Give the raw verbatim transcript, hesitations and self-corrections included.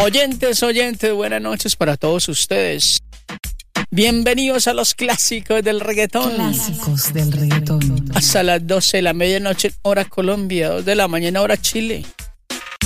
Oyentes, oyentes, buenas noches para todos ustedes. Bienvenidos a los clásicos del reggaetón. Clásicos del reggaetón. Hasta las doce de la medianoche, hora Colombia, dos de la mañana, hora Chile.